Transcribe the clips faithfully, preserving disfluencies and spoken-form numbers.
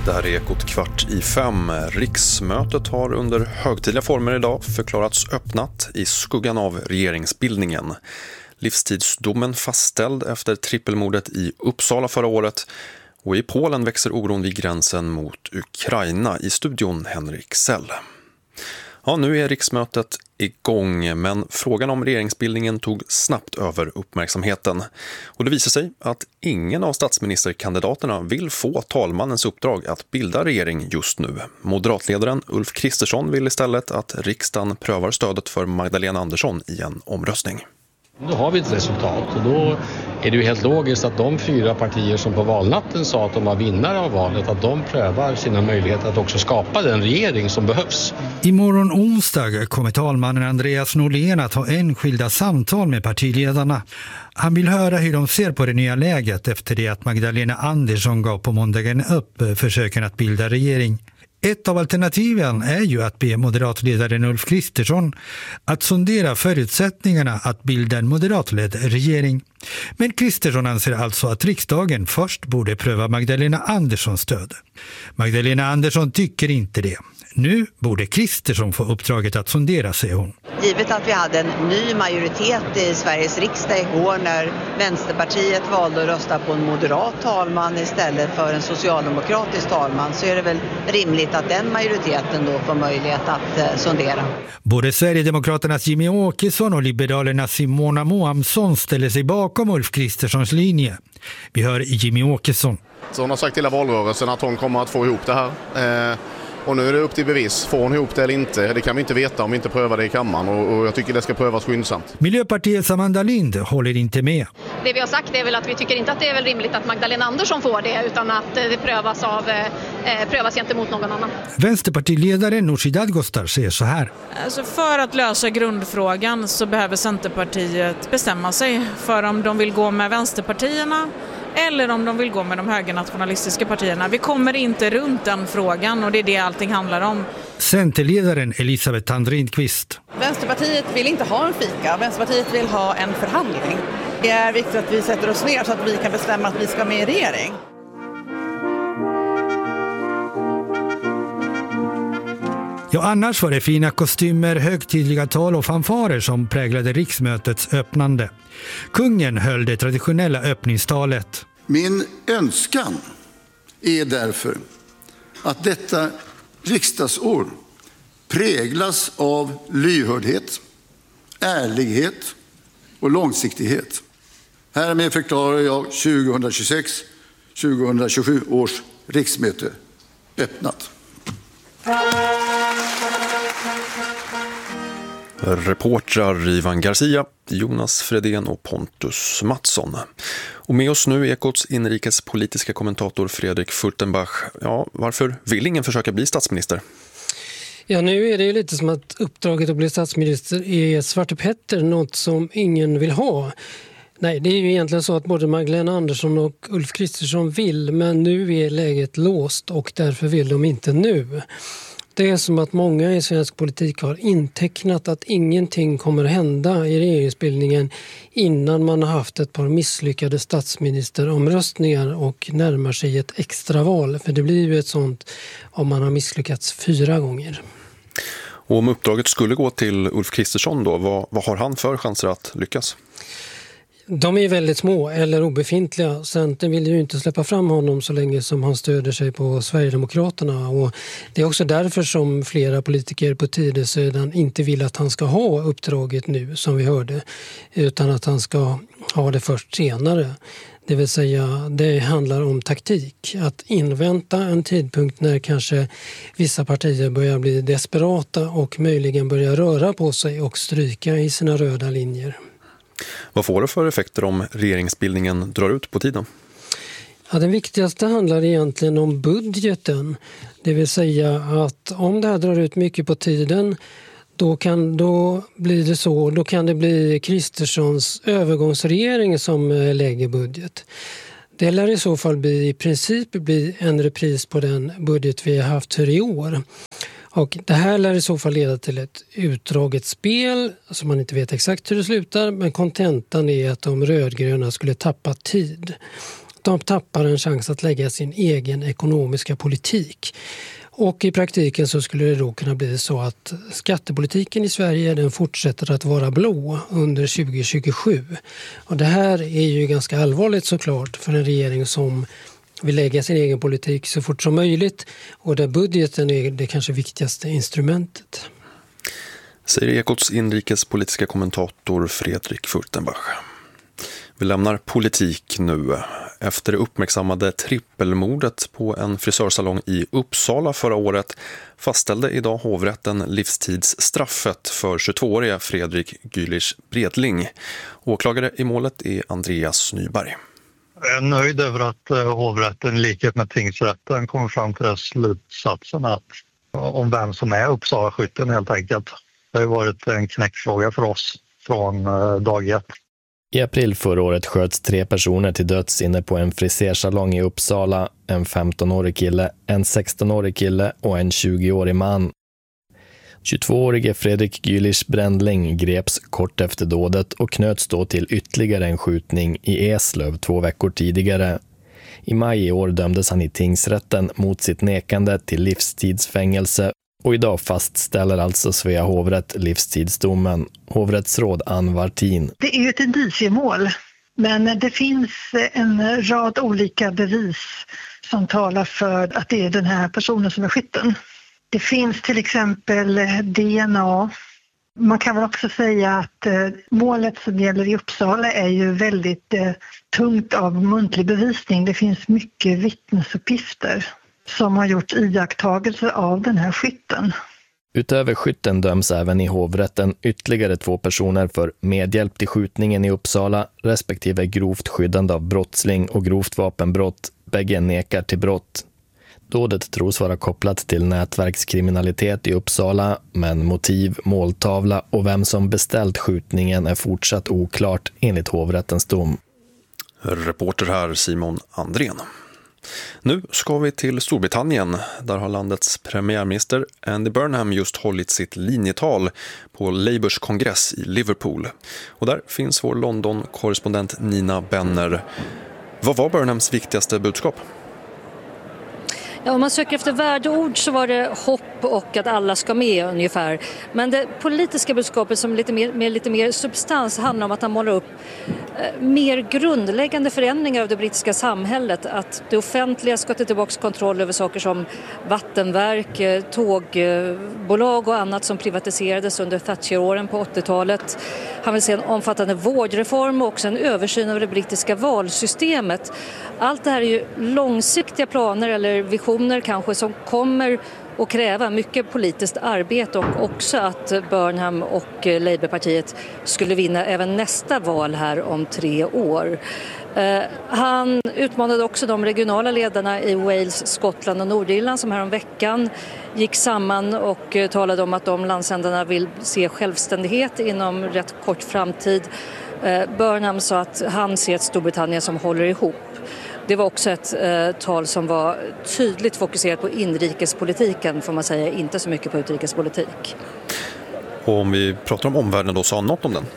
Det här är Ekot kvart i fem. Riksmötet har under högtidliga former idag förklarats öppnat i skuggan av regeringsbildningen. Livstidsdomen fastställd efter trippelmordet i Uppsala förra året. Och i Polen växer oron vid gränsen mot Ukraina. I studion Henrik Sell. Ja, nu är riksmötet igång, men frågan om regeringsbildningen tog snabbt över uppmärksamheten. Och det visar sig att ingen av statsministerkandidaterna vill få talmannens uppdrag att bilda regering just nu. Moderatledaren Ulf Kristersson vill istället att riksdagen prövar stödet för Magdalena Andersson i en omröstning. Då har vi ett resultat och då är det ju helt logiskt att de fyra partier som på valnatten sa att de var vinnare av valet, att de prövar sina möjligheter att också skapa den regering som behövs. Imorgon onsdag kommer talmannen Andreas Norlén att ha enskilda samtal med partiledarna. Han vill höra hur de ser på det nya läget efter det att Magdalena Andersson gav på måndagen upp försöken att bilda regering. Ett av alternativen är ju att be moderatledaren Ulf Kristersson att sondera förutsättningarna att bilda en moderatledd regering. Men Kristersson anser alltså att riksdagen först borde pröva Magdalena Anderssons stöd. Magdalena Andersson tycker inte det. Nu borde Kristersson få uppdraget att sondera, säger hon. Givet att vi hade en ny majoritet i Sveriges riksdag igår när Vänsterpartiet valde att rösta på en moderat talman istället för en socialdemokratisk talman, så är det väl rimligt att den majoriteten då får möjlighet att eh, sondera. Både Sverigedemokraternas Jimmy Åkesson och Liberalernas Simona Moamsson ställer sig bakom Ulf Kristerssons linje. Vi hör Jimmy Åkesson. Så hon har sagt hela valrörelsen att hon kommer att få ihop det här. Eh... Och nu är det upp till bevis. Får hon ihop det eller inte? Det kan vi inte veta om vi inte prövar det i kammaren. Och, och jag tycker det ska prövas skyndsamt. Miljöpartiets Amanda Lind håller inte med. Det vi har sagt är väl att vi tycker inte att det är väl rimligt att Magdalena Andersson får det, utan att det prövas, av, eh, prövas gentemot någon annan. Vänsterpartiledaren Nooshi Dadgostar säger så här. Alltså för att lösa grundfrågan så behöver Centerpartiet bestämma sig för om de vill gå med vänsterpartierna eller om de vill gå med de högernationalistiska partierna. Vi kommer inte runt den frågan och det är det allting handlar om. Centerledaren Elisabeth Tandrinqvist. Vänsterpartiet vill inte ha en fika. Vänsterpartiet vill ha en förhandling. Det är viktigt att vi sätter oss ner så att vi kan bestämma att vi ska med i regering. Ja, annars var det fina kostymer, högtidliga tal och fanfarer som präglade riksmötets öppnande. Kungen höll det traditionella öppningstalet. Min önskan är därför att detta riksdagsår präglas av lyhördhet, ärlighet och långsiktighet. Härmed förklarar jag tjugohundratjugosex tjugohundratjugosju års riksmöte öppnat. Reportrar Ivan Garcia, Jonas Fredén och Pontus Mattsson. Och med oss nu Ekots inrikespolitiska kommentator Fredrik Furtenbach. Ja, varför vill ingen försöka bli statsminister? Ja, nu är det ju lite som att uppdraget att bli statsminister är Svarte Petter, något som ingen vill ha. Nej, det är ju egentligen så att både Magdalena Andersson och Ulf Kristersson vill, men nu är läget låst och därför vill de inte nu. Det är som att många i svensk politik har intecknat att ingenting kommer att hända i regeringsbildningen innan man har haft ett par misslyckade statsministeromröstningar och närmar sig ett extraval. För det blir ju ett sånt om man har misslyckats fyra gånger. Och om uppdraget skulle gå till Ulf Kristersson då, vad, vad har han för chanser att lyckas? De är väldigt små eller obefintliga. Centern vill ju inte släppa fram honom så länge som han stöder sig på Sverigedemokraterna. Och det är också därför som flera politiker på Tidösidan inte vill att han ska ha uppdraget nu, som vi hörde, utan att han ska ha det först senare. Det vill säga, det handlar om taktik. Att invänta en tidpunkt när kanske vissa partier börjar bli desperata och möjligen börjar röra på sig och stryka i sina röda linjer. Vad får det för effekter om regeringsbildningen drar ut på tiden? Ja, den viktigaste handlar egentligen om budgeten. Det vill säga att om det här drar ut mycket på tiden, då kan då blir det så, då kan det bli Kristerssons övergångsregering som lägger budget. Det lär i så fall bli, i princip bli en repris på den budget vi har haft för i år. Och det här lär i så fall leda till ett utdraget spel, alltså man inte vet exakt hur det slutar, men kontentan är att de rödgröna skulle tappa tid. de tappar en chans att lägga sin egen ekonomiska politik. Och i praktiken så skulle det då kunna bli så att skattepolitiken i Sverige den fortsätter att vara blå under tjugo tjugosju. Och det här är ju ganska allvarligt såklart för en regering som vill lägga sin egen politik så fort som möjligt och där budgeten är det kanske viktigaste instrumentet. Säger Ekots inrikespolitiska kommentator Fredrik Furtenbach. Vi lämnar politik nu. Efter det uppmärksammade trippelmordet på en frisörsalong i Uppsala förra året fastställde idag hovrätten livstidsstraffet för tjugotvåårige Fredrik Gülich Bredling. Åklagare i målet är Andreas Nyberg. Jag är nöjd över att hovrätten i likhet med tingsrätten kommer fram till slutsatsen att om vem som är Uppsala-skytten helt enkelt. Det har varit en knäckfråga för oss från dag ett. I april förra året sköts tre personer till döds inne på en frisersalong i Uppsala, en femtonårig kille, en sextonårig kille och en tjugoårig man. tjugotvåårige Fredrik Gülich Bredling greps kort efter dådet och knöts då till ytterligare en skjutning i Eslöv två veckor tidigare. I maj i år dömdes han i tingsrätten mot sitt nekande till livstidsfängelse och idag fastställer alltså Svea hovrätt livstidsdomen. Hovrättsråd Ann Wartin. Det är ju ett indiciemål, men det finns en rad olika bevis som talar för att det är den här personen som är skytten. Det finns till exempel D N A. Man kan väl också säga att målet som gäller i Uppsala är ju väldigt tungt av muntlig bevisning. Det finns mycket vittnesuppgifter som har gjort iakttagelser av den här skytten. Utöver skytten döms även i hovrätten ytterligare två personer för medhjälp till skjutningen i Uppsala respektive grovt skyddande av brottsling och grovt vapenbrott. Bägge nekar till brott. Dådet tros vara kopplat till nätverkskriminalitet i Uppsala, men motiv, måltavla och vem som beställt skjutningen är fortsatt oklart enligt hovrättens dom. Reporter här Simon Andrén. Nu ska vi till Storbritannien. Där har landets premiärminister Andy Burnham just hållit sitt linjetal på Labours kongress i Liverpool. Och där finns vår London-korrespondent Nina Benner. Vad var Burnhams viktigaste budskap? Ja, om man söker efter värdeord så var det hopp och att alla ska med ungefär. Men det politiska budskapet som lite mer, med lite mer substans handlar om att han målar upp eh, mer grundläggande förändringar av det brittiska samhället. Att det offentliga ska ta tillbaka kontroll över saker som vattenverk, eh, tågbolag och annat som privatiserades under Thatcher-åren på åttiotalet. Han vill se en omfattande vårdreform och också en översyn av det brittiska valsystemet. Allt det här är ju långsiktiga planer eller visioner kanske som kommer att kräva mycket politiskt arbete och också att Burnham och Labourpartiet skulle vinna även nästa val här om tre år. Eh, han utmanade också de regionala ledarna i Wales, Skottland och Nordirland som här om veckan gick samman och eh, talade om att de landsändarna vill se självständighet inom rätt kort framtid. Eh, Burnham sa att han ser ett Storbritannien som håller ihop. Det var också ett eh, tal som var tydligt fokuserat på inrikespolitiken får man säga, inte så mycket på utrikespolitik. Och om vi pratar om omvärlden då, sa han något om den?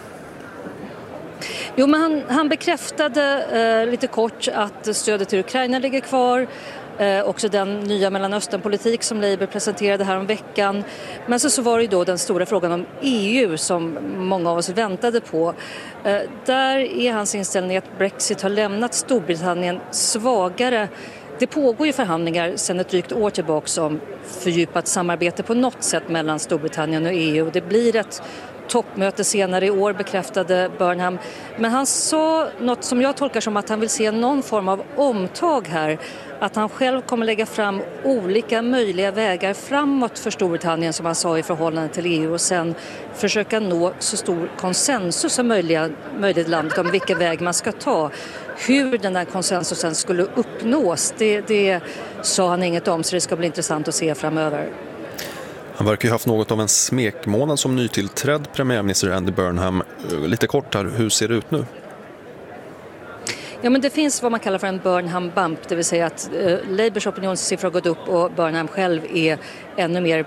Jo, men han, han bekräftade eh, lite kort att stödet till Ukraina ligger kvar. Eh, också den nya Mellanösternpolitik som Labour presenterade här om veckan. Men så, så var det ju då den stora frågan om E U som många av oss väntade på. Eh, där är hans inställning att Brexit har lämnat Storbritannien svagare. Det pågår ju förhandlingar sedan ett drygt år tillbaka om fördjupat samarbete på något sätt mellan Storbritannien och E U. Det blir ett toppmöte senare i år, bekräftade Burnham. Men han sa något som jag tolkar som att han vill se någon form av omtag här. Att han själv kommer lägga fram olika möjliga vägar framåt för Storbritannien som han sa i förhållande till E U och sen försöka nå så stor konsensus som möjligt, möjligt landet om vilken väg man ska ta. Hur den där konsensusen skulle uppnås, det, det sa han inget om, så det ska bli intressant att se framöver. Han verkar ju haft något av en smekmånad som nytillträdd premiärminister Andy Burnham. Lite kort här, hur ser det ut nu? Ja, men det finns vad man kallar för en Burnham bump, det vill säga att eh, Labours opinionssiffror har gått upp och Burnham själv är ännu mer